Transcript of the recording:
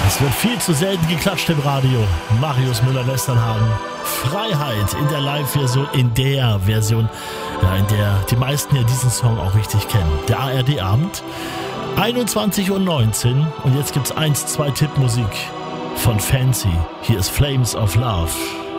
Es wird viel zu selten geklatscht im Radio. Marius Müller-Westernhagen. Freiheit in der Live-Version, in der die meisten ja diesen Song auch richtig kennen. Der ARD-Abend, 21:19 Uhr und jetzt gibt's 1-2 Tippmusik von Fancy. Hier ist Flames of Love.